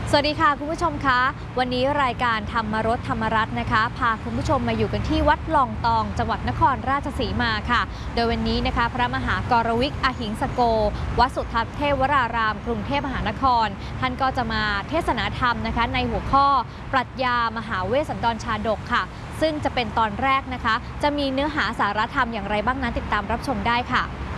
สวัสดีค่ะคุณผู้ชมคะวันนี้รายการธรรมรสธรรมรัตน์นะคะพาคุณผู้ชมมาอยู่กันที่วัดลองตองจังหวัดนครราชสีมาค่ะโดยวันนี้นะคะพระมหากรวิกอหิงสโกวัดสุทัศน์เทพวรารามกรุงเทพมหานครท่านก็จะมาเทศนาธรรมนะคะในหัวข้อปรัชญามหาเวสสันดรชาดกค่ะซึ่งจะเป็นตอนแรกนะคะจะมีเนื้อหาสาระธรรมอย่างไรบ้างนั้นติดตามรับชมได้ค่ะ